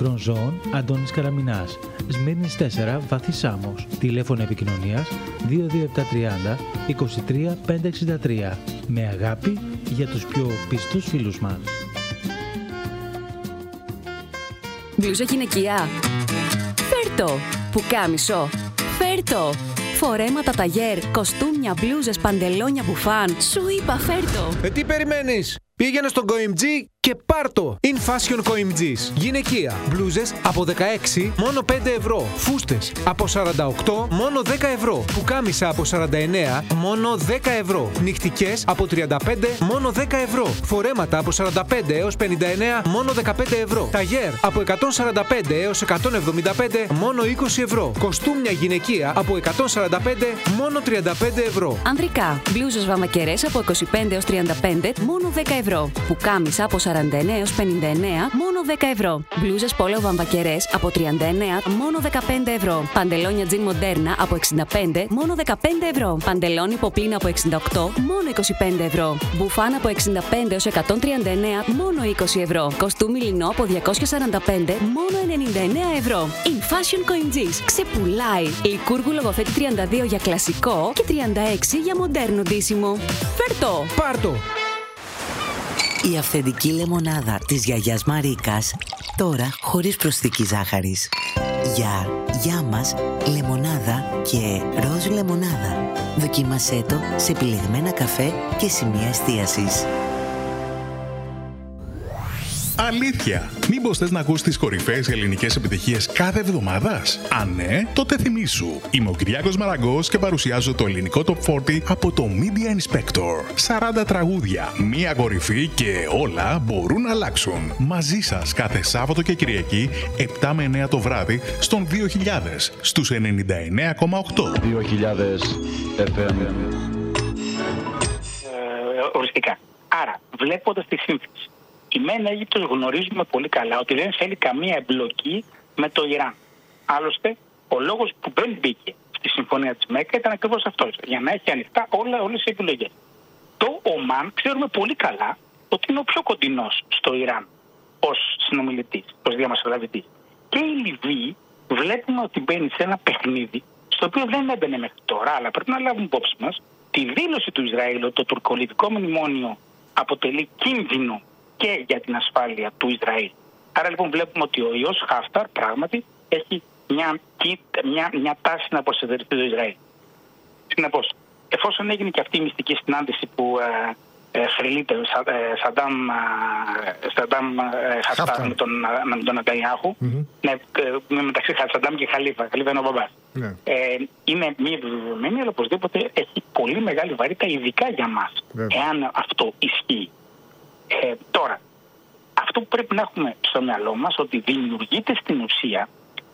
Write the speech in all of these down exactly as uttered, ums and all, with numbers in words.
μικρών ζώων Αντώνης Καραμινάς, Σμύρνης τέσσερα, Βάθη Σάμος. Τηλέφωνο επικοινωνίας δύο δύο επτά τριάντα είκοσι τρία πεντακόσια εξήντα τρία. Με αγάπη για τους πιο πιστούς φίλους μας. Μπλούζα γυναικεία. Φέρτο. Πουκάμισο. Φέρτο. Φορέματα ταγέρ, κοστούμια, μπλούζες, παντελόνια, μπουφάν. Σου είπα φέρτο. Ε, τι περιμένεις? Πήγαινε στον Coimg και πάρτο! In Fashion Coimg's. Γυναικεία. Μπλούζες από δεκαέξι μόνο πέντε ευρώ. Φούστες από σαράντα οκτώ μόνο δέκα ευρώ. Πουκάμισα από σαράντα εννέα μόνο δέκα ευρώ. Νυχτικές από τριάντα πέντε μόνο δέκα ευρώ. Φορέματα από σαράντα πέντε έως πενήντα εννέα μόνο δεκαπέντε ευρώ. Ταγέρ από εκατόν σαράντα πέντε έως εκατόν εβδομήντα πέντε μόνο είκοσι ευρώ. Κοστούμια γυναικεία από εκατόν σαράντα πέντε μόνο τριάντα πέντε ευρώ. Ανδρικά. Μπλούζες βαμακερές από είκοσι πέντε έως τριάντα πέντε μόνο δέκα ευρώ. Πουκάμισα από σαράντα εννέα έως πενήντα εννέα μόνο δέκα ευρώ. Μπλούζες πόλο βαμβακερές από τριάντα εννέα μόνο δεκαπέντε ευρώ. Παντελόνια τζιν μοντέρνα από εξήντα πέντε μόνο δεκαπέντε ευρώ. Παντελόνι ποπλίνα από εξήντα οκτώ μόνο είκοσι πέντε ευρώ. Μπουφάν από εξήντα πέντε έως εκατόν τριάντα εννέα μόνο είκοσι ευρώ. Κοστούμι λινό από διακόσια σαράντα πέντε μόνο ενενήντα εννέα ευρώ. In Fashion Coimg's. Ξεπουλάει. Λικούργου Λογοθέτη τριάντα δύο για κλασικό και τριάντα έξι για μοντέρνο ντύσιμο. Φέρτο! Πάρτο! Η αυθεντική λεμονάδα της γιαγιάς Μαρίκας, τώρα χωρίς προσθήκη ζάχαρης. Για, για μας, λεμονάδα και ροζ λεμονάδα. Δοκίμασέ το σε επιλεγμένα καφέ και σημεία εστίασης. Αλήθεια! Μήπως θες να ακούσεις τις κορυφαίες ελληνικές επιτυχίες κάθε εβδομάδας? Αν ναι, τότε θυμήσου. Είμαι ο Κυριάκος Μαραγκός και παρουσιάζω το ελληνικό Top σαράντα από το Media Inspector. σαράντα τραγούδια, μία κορυφή και όλα μπορούν να αλλάξουν. Μαζί σας κάθε Σάββατο και Κυριακή, επτά με εννέα το βράδυ, στον δύο χιλιάδες, στους ενενήντα εννέα κόμμα οκτώ. δύο χιλιάδες εφ εμ. Ε, οριστικά. Άρα, βλέποντας τη σύνθεση, η ΜΕΝ Αίγυπτος γνωρίζουμε πολύ καλά ότι δεν θέλει καμία εμπλοκή με το Ιράν. Άλλωστε, ο λόγος που δεν μπήκε στη συμφωνία της ΜΕΚΑ ήταν ακριβώς αυτός, για να έχει ανοιχτά όλα, όλες τις επιλογές. Το Ομάν ξέρουμε πολύ καλά ότι είναι ο πιο κοντινός στο Ιράν ως συνομιλητής, ως διαμεσολαβητής. Και η Λιβύη βλέπουμε ότι μπαίνει σε ένα παιχνίδι, στο οποίο δεν έμπαινε μέχρι τώρα, αλλά πρέπει να λάβουμε υπόψη μας τη δήλωση του Ισραήλ ότι το τουρκολιβικό μνημόνιο αποτελεί κίνδυνο και για την ασφάλεια του Ισραήλ. Άρα λοιπόν βλέπουμε ότι ο ιός Χάφταρ πράγματι έχει μια, μια, μια τάση να προσεδερθεί το Ισραήλ. Συνεπώς, εφόσον έγινε και αυτή η μυστική συνάντηση που ε, ε, θρυλείται ε, Σαντάμ, ε, Σαντάμ ε, Χαφτάρ με τον, με τον Νετανιάχου, mm-hmm. ναι, ε, μεταξύ Σαντάμ και Χαλίφα, Χαλίφα είναι ο μπαμπάς. Mm-hmm. Ε, είναι μία επιβεβαιωμένη, αλλά οπωσδήποτε έχει πολύ μεγάλη βαρύτητα, ειδικά για μας, mm-hmm. εάν αυτό ισχύει. Ε, τώρα, αυτό που πρέπει να έχουμε στο μυαλό μας, ότι δημιουργείται στην ουσία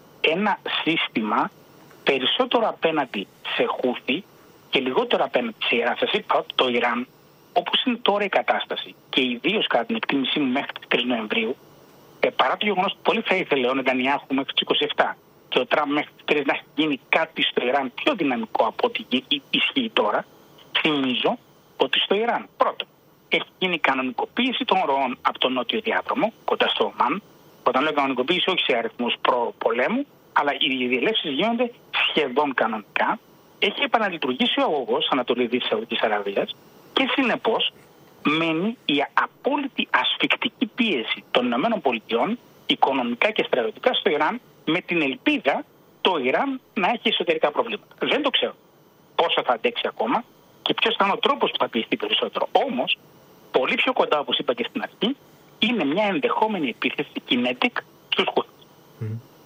ένα σύστημα περισσότερο απέναντι σε Χούθη και λιγότερο απέναντι σε Ιράν. Σας είπα ότι το Ιράν, όπως είναι τώρα η κατάσταση, και ιδίως κατά την εκτίμησή μου μέχρι τις τρεις Νοεμβρίου, ε, παρά το γεγονός ότι πολύ θα ήθελε ο Νετανιάχου μέχρι τις είκοσι επτά και ο Τραμπ μέχρι τις τρεις να έχει γίνει κάτι στο Ιράν πιο δυναμικό από ό,τι ισχύει τώρα, θυμίζω ότι στο Ιράν, πρώτον, έχει γίνει κανονικοποίηση των ροών από τον νότιο διάδρομο, κοντά στο Ομάν. Όταν λέω κανονικοποίηση, όχι σε αριθμούς προ-πολέμου, αλλά οι διελεύσεις γίνονται σχεδόν κανονικά. Έχει επαναλειτουργήσει ο αγωγός Ανατολή Δύση Σαουδικής Αραβίας και συνεπώς μένει η απόλυτη ασφικτική πίεση των ΗΠΑ οικονομικά και στρατιωτικά στο Ιράν, με την ελπίδα το Ιράν να έχει εσωτερικά προβλήματα. Δεν το ξέρω πόσο θα αντέξει ακόμα και ποιος θα είναι ο τρόπος που θα πιεστεί περισσότερο. Όμως, πολύ πιο κοντά, όπως είπα και στην αρχή, είναι μια ενδεχόμενη επίθεση kinetic στους Χούθης. Mm.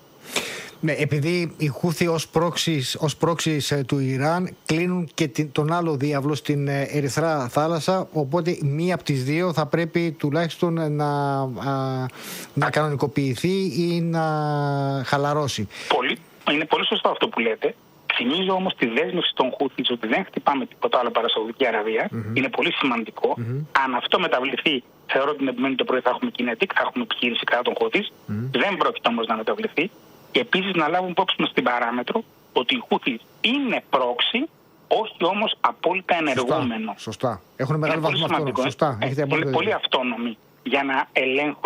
Ναι, επειδή οι Χούθοι ως πρόξεις, ως πρόξεις του Ιράν κλείνουν και τον άλλο διάβλο στην Ερυθρά θάλασσα, οπότε μία από τις δύο θα πρέπει τουλάχιστον να, α, να κανονικοποιηθεί ή να χαλαρώσει. Πολύ, είναι πολύ σωστό αυτό που λέτε. Θυμίζω όμως τη δέσμευση των Χούθης ότι δεν χτυπάμε τίποτα άλλο παρά Σαουδική Αραβία. Mm-hmm. Είναι πολύ σημαντικό. Mm-hmm. Αν αυτό μεταβληθεί, θεωρώ ότι την επομένη το πρωί θα έχουμε kinetic, θα έχουμε επιχείρηση κατά των Χούθης. Mm-hmm. Δεν πρόκειται όμως να μεταβληθεί. Και επίσης να λάβουμε υπόψη μας την παράμετρο ότι οι Χούθης είναι πρόξη, όχι όμως απόλυτα ενεργούμενο. Σωστά. Σωστά. Έχουν μεγάλο βαθμό αυτόνομο. Σωστά. Είναι πολύ αυτόνομοι για να ελέγχονται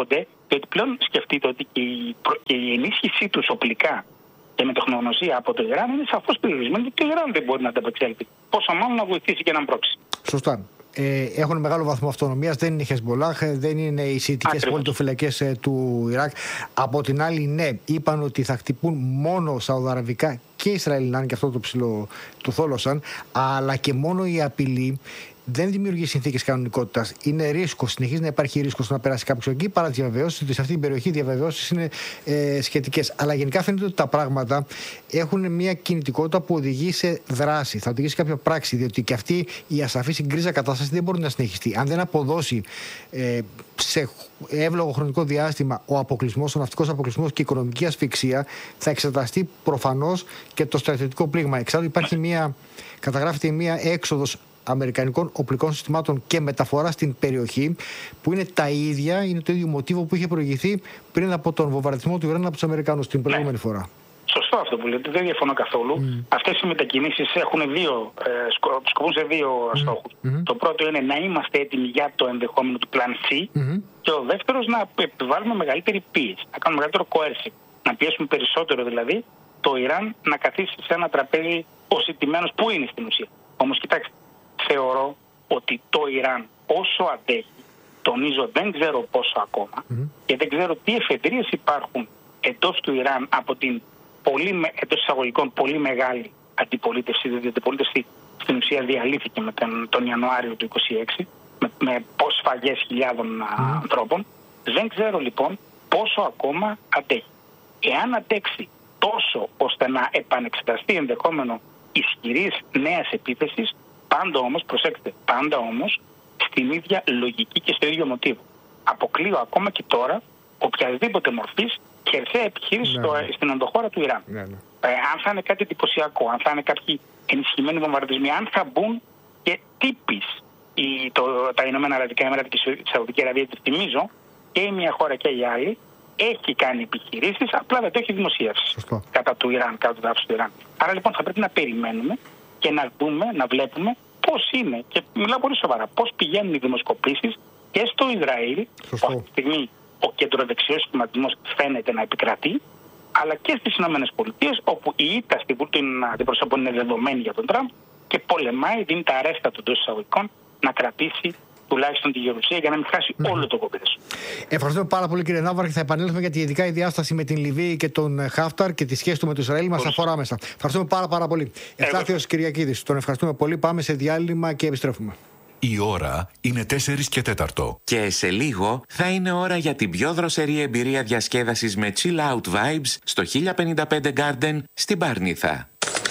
Διότι πλέον σκεφτείτε ότι και η, και η ενίσχυσή του οπλικά και με τεχνογνωσία από το Ιράν είναι σαφώς περιορισμένη και το Ιράν δεν μπορεί να ανταπεξέλθει. Πόσο μάλλον να βοηθήσει και να πρόξει. Σωστά. Ε, έχουν μεγάλο βαθμό αυτονομίας, δεν είναι η Χεσμολάχ, δεν είναι οι σιητικές πολιτοφυλακές ε, του Ιράκ. Από την άλλη, ναι, είπαν ότι θα χτυπούν μόνο σαουδαραβικά και Ισραηλινά, και αυτό το ψηλό του θόλωσαν, αλλά και μόνο η απειλή δεν δημιουργεί συνθήκες κανονικότητας. Είναι ρίσκο, συνεχίζει να υπάρχει ρίσκο να περάσει κάποιο εκεί, παρά τις διαβεβαιώσεις ότι σε αυτή την περιοχή οι διαβεβαιώσεις είναι ε, σχετικές. Αλλά γενικά φαίνεται ότι τα πράγματα έχουν μια κινητικότητα που οδηγεί σε δράση, θα οδηγήσει σε κάποια πράξη, διότι και αυτή η ασαφή συγκρίζα κατάσταση δεν μπορεί να συνεχιστεί. Αν δεν αποδώσει ε, σε εύλογο χρονικό διάστημα ο αποκλεισμός, ο ναυτικός αποκλεισμός και η οικονομική ασφυξία, θα εξεταστεί προφανώς και το στρατιωτικό πλήγμα. Εξάλλου υπάρχει μια, καταγράφεται μια έξοδος αμερικανικών οπλικών συστημάτων και μεταφορά στην περιοχή, που είναι τα ίδια, είναι το ίδιο μοτίβο που είχε προηγηθεί πριν από τον βομβαρδισμό του Ιράν από τους Αμερικάνους την προηγούμενη ναι. φορά. Σωστό αυτό που λέτε, δεν διαφωνώ καθόλου. Mm. Αυτές οι μετακινήσεις έχουν δύο, ε, σκοπούν σε δύο mm. στόχους. Mm-hmm. Το πρώτο είναι να είμαστε έτοιμοι για το ενδεχόμενο του Plan C mm-hmm. και ο δεύτερος να επιβάλλουμε μεγαλύτερη πίεση, να κάνουμε μεγαλύτερο coercive, να πιέσουμε περισσότερο δηλαδή το Ιράν να καθίσει σε ένα τραπέζι ως ηττημένος που είναι στην ουσία. Όμως κοιτάξτε, θεωρώ ότι το Ιράν όσο αντέχει, τονίζω δεν ξέρω πόσο ακόμα mm-hmm. και δεν ξέρω τι εφεδρίες υπάρχουν εντός του Ιράν από την πολύ, εντός εισαγωγικών πολύ μεγάλη αντιπολίτευση, διότι η αντιπολίτευση στην ουσία διαλύθηκε με τον, τον Ιανουάριο του είκοσι έξι με, με σφαγές χιλιάδων mm-hmm. ανθρώπων. Δεν ξέρω λοιπόν πόσο ακόμα αντέχει. Εάν αντέξει τόσο ώστε να επανεξεταστεί ενδεχόμενο ισχυρής νέας επίθεσης, πάντα όμως, προσέξτε, πάντα όμως στην ίδια λογική και στο ίδιο μοτίβο. Αποκλείω ακόμα και τώρα οποιασδήποτε μορφής χερσαία επιχείρηση ναι, στο, ναι. στην ενδοχώρα του Ιράν. Ναι, ναι. Ε, αν θα είναι κάτι εντυπωσιακό, αν θα είναι κάποιοι ενισχυμένοι βομβαρδισμοί, αν θα μπουν και τύπης η, το, τα Ηνωμένα Αραβικά Εμμυράτα και η Σαουδική Αραβία, τη θυμίζω, και η μια χώρα και η άλλη, έχει κάνει επιχειρήσεις, απλά δεν το έχει δημοσιεύσει κατά του Ιράν, κατά του δάφους του Ιράν. Άρα λοιπόν θα πρέπει να περιμένουμε και να δούμε, να βλέπουμε πώς είναι, και μιλάω πολύ σοβαρά, πώς πηγαίνουν οι δημοσκοπήσεις και στο Ισραήλ, που αυτή τη στιγμή ο κεντροδεξιός σχηματισμός φαίνεται να επικρατεί, αλλά και στις Ηνωμένες Πολιτείες, όπου η ήττα στην αντιπροσώπων είναι δεδομένη για τον Τραμπ και πολεμάει, δίνει τα αρέστα των εισαγωγικών να κρατήσει τουλάχιστον τη γερουσία για να μην χάσει mm. όλο το κοπίδες. Ευχαριστούμε πάρα πολύ, κύριε Ναύαρχε. Θα επανέλθουμε, γιατί ειδικά η διάσταση με την Λιβύη και τον Χάφταρ και τη σχέση του με το Ισραήλ μας αφορά άμεσα. Ευχαριστούμε πάρα, πάρα πολύ. Ευστάθιος Κυριακίδης, τον ευχαριστούμε πολύ. Πάμε σε διάλειμμα και επιστρέφουμε. Η ώρα είναι τέσσερις και τέταρτο. Και σε λίγο θα είναι ώρα για την πιο δροσερή εμπειρία διασκέδασης με chill out vibes στο χίλια πενήντα πέντε Garden στην Πάρνηθα.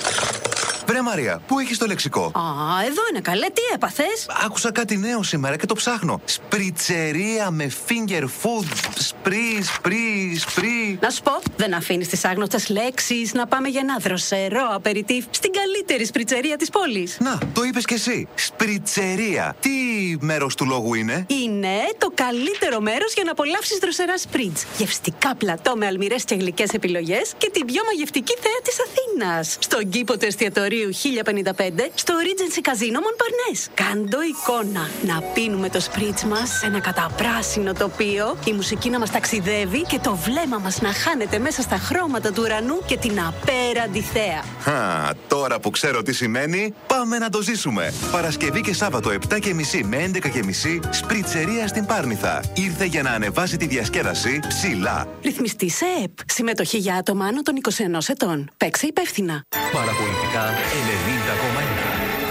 Βρε Μαρία, πού έχεις το λεξικό? Α, εδώ είναι καλέ, τι έπαθες? Άκουσα κάτι νέο σήμερα και το ψάχνω. Σπριτσερία με finger food, σπρί, σπρί, σπρί. Να σου πω, δεν αφήνεις τις άγνωστες λέξεις, να πάμε για ένα δροσερό απεριτίφ στην καλύτερη σπριτσερία της πόλης. Να, το είπες κι εσύ. Σπριτσερία. Τι μέρος του λόγου είναι? Είναι το καλύτερο μέρος για να απολαύσεις δροσερά σπριτς. Γευστικά πλατό με αλμυρές και γλυκές επιλογές και την πιο μαγευτική θέα της Αθήνας. Στον κήπο του εστιατορίου χίλια πενήντα πέντε στο Regency Casino Montparnasse. Κάντο εικόνα. Να πίνουμε το σπρίτς μας σε ένα καταπράσινο τοπίο, η μουσική να μας ταξιδεύει και το βλέμμα μας να χάνεται μέσα στα χρώματα του ουρανού και την απέραντη θέα. Α, τώρα που ξέρω τι σημαίνει, πάμε να το ζήσουμε. Παρασκευή και Σάββατο επτά και μισή με έντεκα και μισή, σπριτσερία στην Πάρνηθα. Ήρθε για να ανεβάσει τη διασκέδαση ψηλά. Ρυθμιστή σε ΕΕΠ. Συμμετοχή για άτομα άνω των είκοσι ενός ετών. Παίξε υπεύθυνα. Παραπολιτικά ενενήντα κόμμα ένα.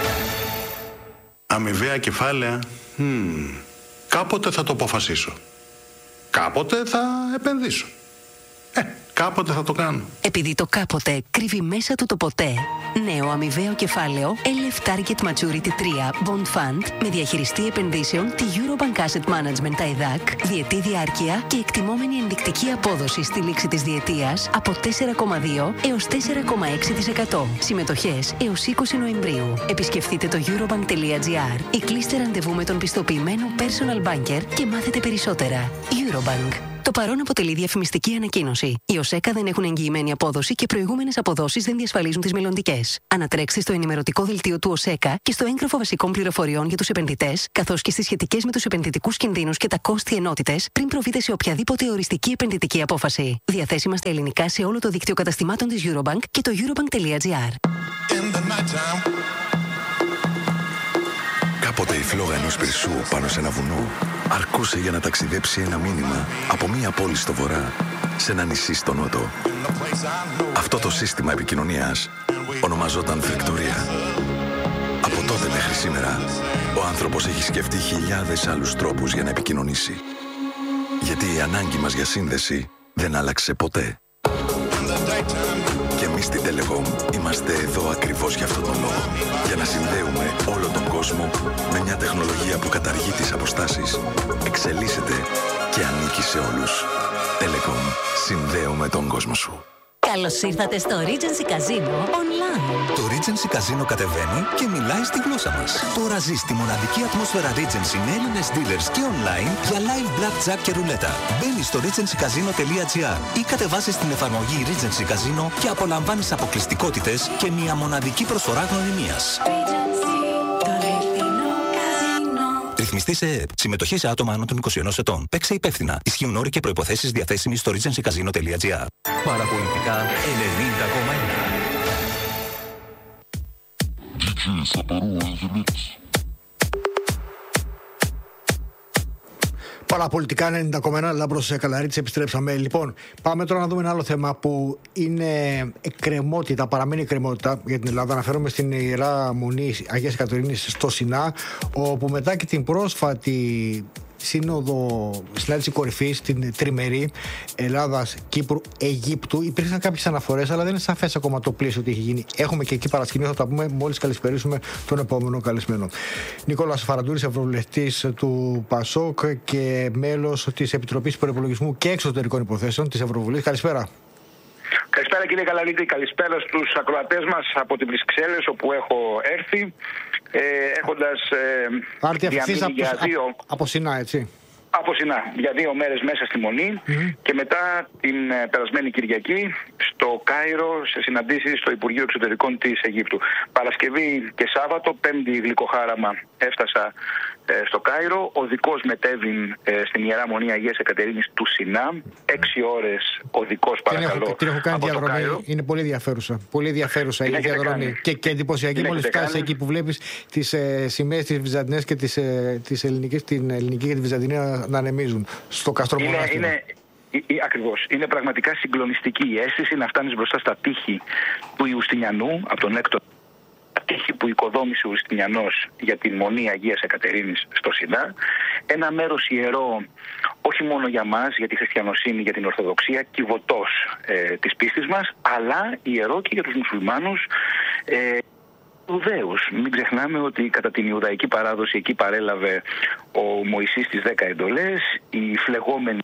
Αμοιβαία κεφάλαια. Hmm. Κάποτε θα το αποφασίσω. Κάποτε θα επενδύσω. Ε, κάποτε θα το κάνω. Επειδή το κάποτε κρύβει μέσα του το ποτέ. Νέο αμοιβαίο κεφάλαιο ελ εφ Target Maturity τρία Bond Fund με διαχειριστή επενδύσεων τη Eurobank Asset Management ι έι ντι έι σι, διετή διάρκεια και εκτιμόμενη ενδεικτική απόδοση στη λήξη της διετίας από τέσσερα κόμμα δύο έως τέσσερα κόμμα έξι τοις εκατό. Συμμετοχές έως είκοσι Νοεμβρίου. Επισκεφτείτε το eurobank τελεία gr ή κλείστε ραντεβού με τον πιστοποιημένο personal banker και μάθετε περισσότερα. Eurobank. Το παρόν αποτελεί διαφημιστική ανακοίνωση. Οι ΟΣΕΚΑ δεν έχουν εγγυημένη απόδοση και προηγούμενες αποδόσεις δεν διασφαλίζουν τις μελλοντικές. Ανατρέξτε στο ενημερωτικό δελτίο του ΟΣΕΚΑ και στο έγγραφο βασικών πληροφοριών για τους επενδυτές, καθώς και στις σχετικές με τους επενδυτικούς κινδύνους και τα κόστη ενότητες, πριν προβείτε σε οποιαδήποτε οριστική επενδυτική απόφαση. Διαθέσιμα στα ελληνικά σε όλο το δίκτυο καταστημάτων της Eurobank και το eurobank.gr. Κάποτε η φλόγα ενός πυρσού πάνω σε ένα βουνό αρκούσε για να ταξιδέψει ένα μήνυμα από μία πόλη στο βορρά σε ένα νησί στο νότο. Αυτό το σύστημα επικοινωνίας ονομαζόταν φρικτορία. Από τότε μέχρι σήμερα, ο άνθρωπος έχει σκεφτεί χιλιάδες άλλους τρόπους για να επικοινωνήσει. Γιατί η ανάγκη μας για σύνδεση δεν άλλαξε ποτέ. Και εμείς στην Telecom είμαστε εδώ ακριβώς για αυτόν τον λόγο. Για να συνδέουμε όλο τον κόσμο με μια τεχνολογία που καταργεί τις αποστάσεις, εξελίσσεται και ανήκει σε όλους. Telecom. Συνδέουμε τον κόσμο σου. Καλώς ήρθατε στο Regency Casino Online. Το Regency Casino κατεβαίνει και μιλάει στη γλώσσα μας. Τώρα ζεις τη μοναδική ατμόσφαιρα Regency με Έλληνες dealers και online για live blackjack και ρουλέτα. Μπαίνεις στο regency casino τελεία gr ή κατεβάσεις την εφαρμογή Regency Casino και απολαμβάνεις αποκλειστικότητες και μια μοναδική προσφορά γνωριμίας. Ρυθμιστή σε ΕΕΠ. Συμμετοχή σε άτομα άνω των είκοσι ενός ετών. Παίξε υπεύθυνα. Ισχύουν όροι και προϋποθέσεις διαθέσιμοι στο regency casino τελεία gr. Παραπολιτικά ενενήντα κόμμα εννέα. Παραπολιτικά ενενήντα κόμμα ένα, Λάμπρος Καλαρίτης, επιστρέψαμε. Λοιπόν, πάμε τώρα να δούμε ένα άλλο θέμα που είναι εκκρεμότητα, παραμένει εκκρεμότητα για την Ελλάδα. Αναφέρομαι στην Ιερά Μονή Αγίας Κατερίνης στο Σινά, όπου μετά και την πρόσφατη σύνοδο συνάντηση κορυφής, την τριμερή Ελλάδας, Κύπρου, Αιγύπτου, υπήρξαν κάποιες αναφορές, αλλά δεν είναι σαφές ακόμα το πλαίσιο τι έχει γίνει. Έχουμε και εκεί παρασκηνία, θα τα πούμε μόλις καλησπερίσουμε τον επόμενο καλεσμένο. Νικόλας Φαραντούρης, ευρωβουλευτής του ΠΑΣΟΚ και μέλος της Επιτροπής Προϋπολογισμού και Εξωτερικών Υποθέσεων της Ευρωβουλής. Καλησπέρα. Καλησπέρα κύριε Καλαρίτη, καλησπέρα στους ακροατές μας από την Βρυξέλλες, όπου έχω έρθει, ε, έχοντας ε, διαμείνει για από, δύο... Από, από Σινά, έτσι. Από Σινά, για δύο μέρες μέσα στη Μονή mm-hmm. και μετά την ε, περασμένη Κυριακή στο Κάιρο σε συναντήσεις στο Υπουργείο Εξωτερικών της Αιγύπτου. Παρασκευή και Σάββατο, πέμπτη γλυκοχάραμα έφτασα ε, στο Κάιρο. Οδικός μετέβην ε, στην Ιερά Μονή Αγίας Εκατερίνης του Σινά. Έξι ώρες οδικός, παρακαλώ. Την έχω κάνει διαδρομή, είναι πολύ ενδιαφέρουσα. Πολύ ενδιαφέρουσα η διαδρομή. Και, και εντυπωσιακή μόλις φτάσει εκεί που βλέπεις τις ε, σημαίες της Βυζαντινές και τις, ε, τις ελληνικές, την ελληνική και τη Βυζαντινή να ανεμίζουν στο κάστρο μονάστημα. Είναι, είναι, ακριβώς. Είναι πραγματικά συγκλονιστική η αίσθηση να φτάνεις μπροστά στα τείχη του Ιουστινιανού, από τον έκτο τείχη που οικοδόμησε ο Ιουστινιανός για την Μονή Αγίας Εκατερίνης στο Σινά. Ένα μέρος ιερό, όχι μόνο για μας, για τη χριστιανοσύνη, για την Ορθοδοξία, κυβωτός ε, της πίστης μας, αλλά ιερό και για τους μουσουλμάνους ε, Ιουδαίους. Μην ξεχνάμε ότι κατά την Ιουδαϊκή παράδοση εκεί παρέλαβε ο Μωυσής τις δέκα εντολές, η φλεγόμενη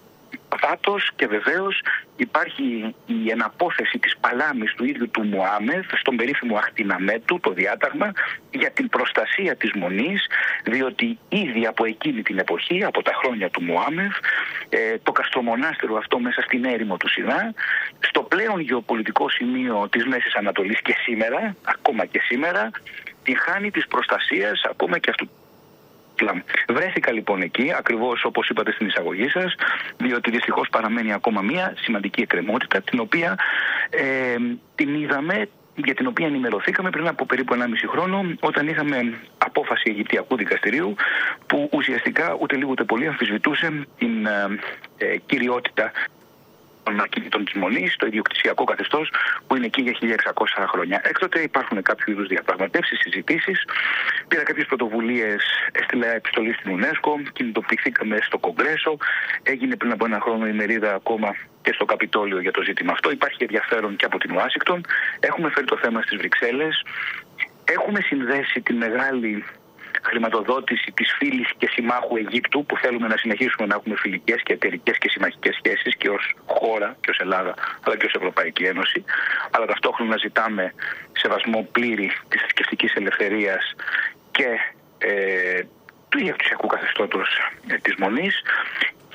Βάτος, και βεβαίως υπάρχει η εναπόθεση της παλάμης του ίδιου του Μωάμεθ στον περίφημο Αχτιναμέτου, το διάταγμα για την προστασία της Μονής, διότι ήδη από εκείνη την εποχή, από τα χρόνια του Μωάμεθ, το καστρομονάστερο αυτό μέσα στην έρημο του Σινά, στο πλέον γεωπολιτικό σημείο της Μέσης Ανατολής και σήμερα, ακόμα και σήμερα, την χάνει της προστασίας ακόμα και αυτού. Βρέθηκα λοιπόν εκεί, ακριβώς όπως είπατε στην εισαγωγή σας, διότι δυστυχώς παραμένει ακόμα μία σημαντική εκκρεμότητα, την οποία ε, την είδαμε, για την οποία ενημερωθήκαμε πριν από περίπου ενάμιση χρόνο, όταν είχαμε απόφαση Αιγυπτιακού Δικαστηρίου, που ουσιαστικά ούτε λίγο ούτε πολύ αμφισβητούσε την ε, ε, κυριότητα των ακίνητων της Μονής, το ιδιοκτησιακό καθεστώς που είναι εκεί για χίλια εξακόσια χρόνια. Έκτοτε υπάρχουν κάποιου είδους διαπραγματεύσεις, συζητήσεις. Πήρα κάποιες πρωτοβουλίες, έστειλα επιστολή στην UNESCO, κινητοποιηθήκαμε στο Κογκρέσο. Έγινε πριν από ένα χρόνο ημερίδα ακόμα και στο Καπιτόλιο για το ζήτημα αυτό. Υπάρχει ενδιαφέρον και από την Ουάσιγκτον. Έχουμε φέρει το θέμα στις Βρυξέλλες. Έχουμε συνδέσει τη μεγάλη χρηματοδότηση της φίλης και συμμάχου Αιγύπτου, που θέλουμε να συνεχίσουμε να έχουμε φιλικές και εταιρικές και συμμαχικές σχέσεις και ως χώρα και ως Ελλάδα, αλλά και ως Ευρωπαϊκή Ένωση. Αλλά ταυτόχρονα ζητάμε σεβασμό πλήρη της θρησκευτικής ελευθερίας και ε, του ιδιοκτησιακού καθεστώτος ε, της Μονής.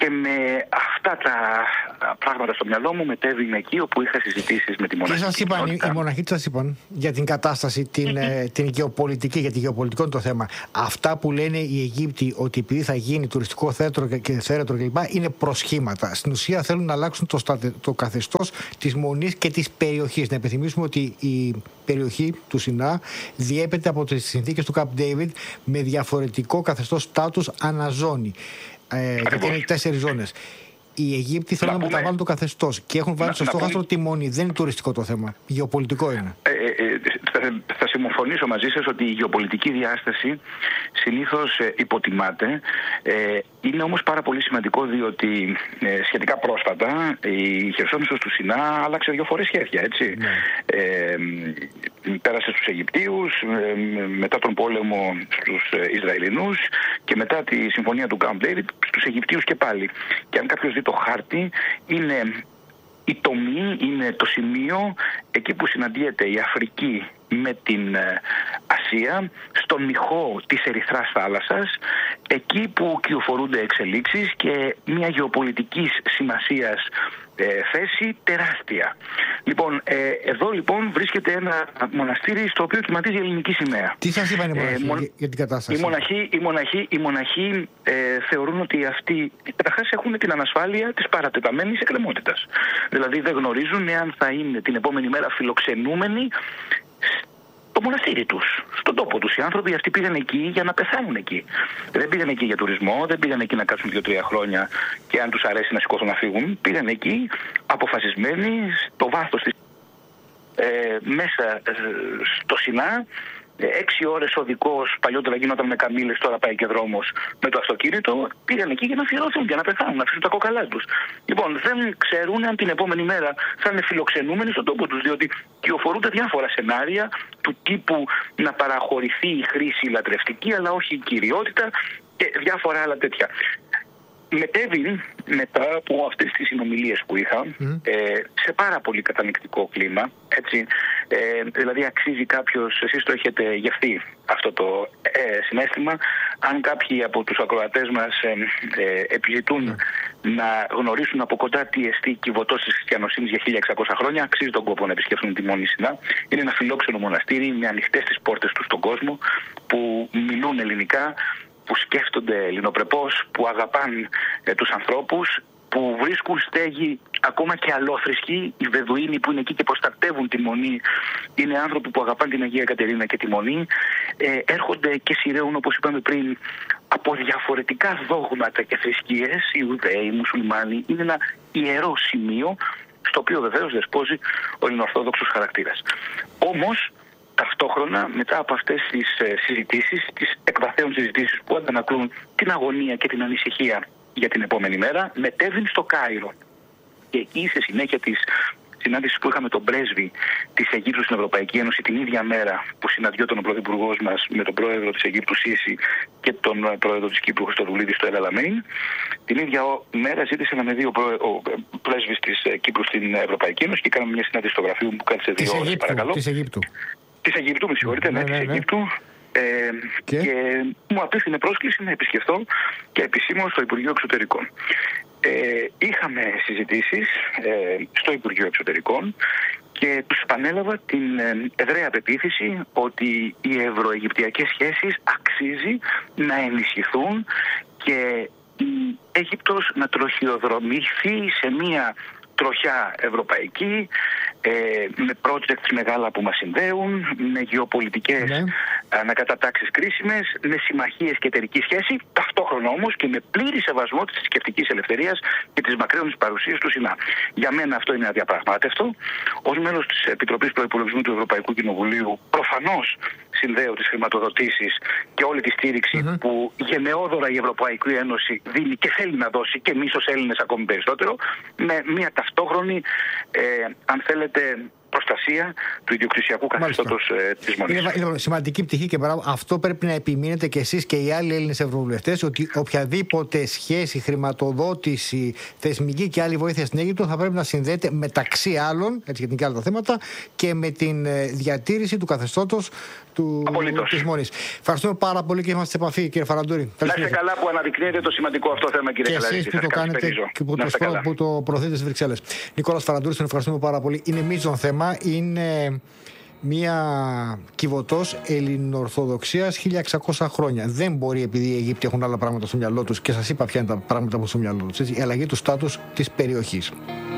Και με αυτά τα πράγματα στο μυαλό μου μετέβηνε εκεί όπου είχα συζητήσεις με τη μοναχή. Και σας είπαν, οι μοναχοί σας είπαν για την κατάσταση, την, την γεωπολιτική, γιατί γεωπολιτικό είναι το θέμα. Αυτά που λένε οι Αιγύπτιοι ότι επειδή θα γίνει τουριστικό θέατρο και θέρετρο κλπ. Είναι προσχήματα. Στην ουσία θέλουν να αλλάξουν το, στατε, το καθεστώς της μονής και της περιοχής. Να επιθυμίσουμε ότι η περιοχή του Σινά διέπεται από τις συνθήκες του Camp David με διαφορετικό καθεστώς στάτους αναζώνη. Ε, γιατί είναι τέσσερις ζώνες. Οι Αιγύπτιοι θέλουν να, να μεταβάλουν το καθεστώς και έχουν βάλει στο στόχαστρο τη μονή. Δεν είναι τουριστικό το θέμα. Γεωπολιτικό είναι. Ε, ε, ε, θα, θα συμφωνήσω μαζί σας ότι η γεωπολιτική διάσταση συνήθως ε, υποτιμάται. Ε, είναι όμως πάρα πολύ σημαντικό, διότι ε, σχετικά πρόσφατα η Χερσόνησος του Σινά άλλαξε δύο φορές χέρια, έτσι. Ναι. Ε, πέρασε στους Αιγυπτίους, ε, μετά τον πόλεμο στους Ισραηλινούς και μετά τη συμφωνία του Camp David στους Αιγυπτίους και πάλι. Και αν κάποιος δει το χάρτη, είναι η τομή, είναι το σημείο εκεί που συναντιέται η Αφρική με την Ασία, στον μηχό της Ερυθράς θάλασσας, εκεί που κυοφορούνται εξελίξεις και μια γεωπολιτικής σημασίας ε, θέση τεράστια. Λοιπόν, ε, εδώ λοιπόν βρίσκεται ένα μοναστήρι στο οποίο κυματίζει η ελληνική σημαία. Τι σας είπαν οι μοναχοί ε, μον... για την κατάσταση? Οι μοναχοί, οι μοναχοί, οι μοναχοί ε, θεωρούν ότι αυτοί καταρχάς έχουν την ανασφάλεια της παρατεταμένης εκκρεμότητας. Δηλαδή δεν γνωρίζουν εάν θα είναι την επόμενη μέρα φιλοξενούμενοι το μοναστήρι τους, στον τόπο τους. Οι άνθρωποι αυτοί πήγαν εκεί για να πεθάνουν εκεί. Δεν πήγαν εκεί για τουρισμό, δεν πήγαν εκεί να κάτσουν δύο-τρία χρόνια και αν τους αρέσει να σηκώσουν να φύγουν. Πήγαν εκεί αποφασισμένοι στο βάθος της ε, μέσα ε, στο Σινά. Έξι ώρες οδικός, παλιότερα γινόταν με καμήλες, τώρα πάει και δρόμος με το αυτοκίνητο. Πήγαν εκεί για να αφιερωθούν, για να πεθάνουν, να αφήσουν τα κόκαλά τους. Λοιπόν, δεν ξέρουν αν την επόμενη μέρα θα είναι φιλοξενούμενοι στον τόπο τους, διότι κυοφορούνται διάφορα σενάρια του τύπου να παραχωρηθεί η χρήση λατρευτική, αλλά όχι η κυριότητα και διάφορα άλλα τέτοια. Μετέβη μετά από αυτές τις συνομιλίες που είχα mm. ε, σε πάρα πολύ κατανοητικό κλίμα, έτσι, ε, δηλαδή αξίζει κάποιος, εσείς το έχετε γευτεί αυτό το ε, συναίσθημα, αν κάποιοι από τους ακροατές μας ε, ε, επιζητούν mm. να γνωρίσουν από κοντά τι εστί η κυβωτός της χριστιανοσύνης για χίλια εξακόσια χρόνια, αξίζει τον κόπο να επισκεφθούν τη Μονή Σινά. Είναι ένα φιλόξενο μοναστήρι με ανοιχτές τις πόρτες του στον κόσμο, που μιλούν ελληνικά, που σκέφτονται ελληνοπρεπώς, που αγαπάν ε, τους ανθρώπους, που βρίσκουν στέγη ακόμα και αλόθρησκοι. Οι Βεδουίνοι που είναι εκεί και προστατεύουν τη Μονή είναι άνθρωποι που αγαπάν την Αγία Κατερίνα και τη Μονή. Ε, έρχονται και σειραίουν, όπως είπαμε πριν, από διαφορετικά δόγματα και θρησκείες, οι Ιουδαίοι, οι Μουσουλμάνοι. Είναι ένα ιερό σημείο, στο οποίο βεβαίως δεσπόζει ο ελληνοορθόδοξος χαρακτήρας. Όμως, ταυτόχρονα, μετά από αυτές τις συζητήσεις, τις εκβαθέων συζητήσεις που αντανακλούν την αγωνία και την ανησυχία για την επόμενη μέρα, μετέβην στο Κάιρο. Και εκεί, σε συνέχεια της συνάντησης που είχαμε τον πρέσβη της Αιγύπτου στην Ευρωπαϊκή Ένωση, την ίδια μέρα που συναντιόταν ο πρωθυπουργός μας με τον πρόεδρο της Αιγύπτου Σίση και τον πρόεδρο της Κύπρου Χριστοδουλίδη στο Ελαλαμέιν, την ίδια μέρα ζήτησε να με δει ο, προ... ο πρέσβης της Κύπρου στην Ευρωπαϊκή Ένωση και κάναμε μια συνάντηση στο γραφείο μου που κάτσε δύο ώρες, παρακαλώ. Της Αιγύπτου. Της Αιγύπτου, με συγχωρείτε, ναι, ναι, ναι, της Αιγύπτου. Ε, και? και μου απίθυνε πρόσκληση να επισκεφθώ και επισήμως στο Υπουργείο Εξωτερικών. Ε, είχαμε συζητήσεις ε, στο Υπουργείο Εξωτερικών και τους επανέλαβα την ε, ευραία πεποίθηση ότι οι ευρωαιγυπτιακές σχέσεις αξίζει να ενισχυθούν και η Αίγυπτος να τροχιοδρομηθεί σε μία τροχιά ευρωπαϊκή, ε, με projects μεγάλα που μας συνδέουν, με γεωπολιτικές ναι. ανακατατάξεις κρίσιμες, με συμμαχίες και εταιρική σχέση, ταυτόχρονα όμως και με πλήρη σεβασμό της θρησκευτικής ελευθερίας και της μακραίωνης παρουσίας του Σινά. Για μένα αυτό είναι αδιαπραγμάτευτο. Ως μέλος της Επιτροπής Προϋπολογισμού του Ευρωπαϊκού Κοινοβουλίου, προφανώς συνδέω τις χρηματοδοτήσεις και όλη τη στήριξη mm-hmm. που γενναιόδωρα η Ευρωπαϊκή Ένωση δίνει και θέλει να δώσει, και εμείς ως Έλληνες ακόμη περισσότερο, με μια ταυτόχρονη, ε, αν θέλετε, προστασία του ιδιοκτησιακού καθεστώτος ε, της Μονής. Είναι, είναι σημαντική πτυχή και μπράβο. Αυτό πρέπει να επιμείνετε και εσείς και οι άλλοι Έλληνες ευρωβουλευτές, ότι οποιαδήποτε σχέση, χρηματοδότηση, θεσμική και άλλη βοήθεια στην Αίγυπτο θα πρέπει να συνδέεται μεταξύ άλλων, έτσι γιατί είναι και άλλα τα θέματα, και με την διατήρηση του καθεστώτος του, της Μονής. Ευχαριστούμε πάρα πολύ και είμαστε σε επαφή, κύριε Φαραντούρη. Να είστε καλά που αναδεικνύετε το σημαντικό αυτό θέμα, κύριε Καλαρίτη. Και εσείς που το κάνετε και που το, σπρο, που το προωθείτε στις Βρυξέλλες. Νικόλας Φαραντούρης, τον ευχαριστούμε πάρα πολύ. Είναι μείζον θέμα, είναι μια κυβωτός ελληνοορθοδοξίας χίλια εξακόσια χρόνια. Δεν μπορεί, επειδή οι Αιγύπτιοι έχουν άλλα πράγματα στο μυαλό τους, και σας είπα ποια είναι τα πράγματα που στο μυαλό τους, η αλλαγή του στάτους της περιοχής.